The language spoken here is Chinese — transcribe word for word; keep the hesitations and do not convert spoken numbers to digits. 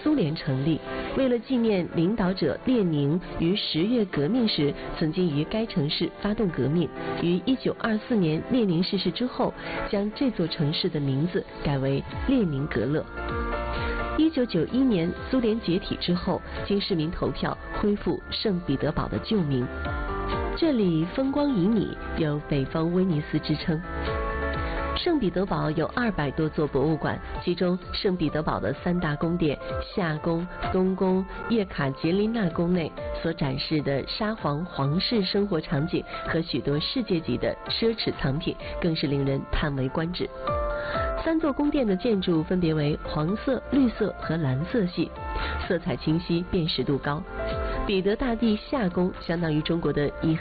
苏联成立。为了纪念领导者列宁于十月革命时曾经于该城市发动革命，于一九二四年列宁逝世之后，将这座城市的名字改为列宁格勒。一九九一年苏联解体之后，经市民投票恢复圣彼得堡的旧名。这里风光旖旎，有北方威尼斯之称。圣彼得堡有二百多座博物馆，其中圣彼得堡的三大宫殿夏宫、东宫、叶卡捷琳娜宫内所展示的沙皇皇室生活场景和许多世界级的奢侈藏品，更是令人叹为观止。三座宫殿的建筑分别为黄色、绿色和蓝色系，色彩清晰，辨识度高。彼得大帝夏宫相当于中国的颐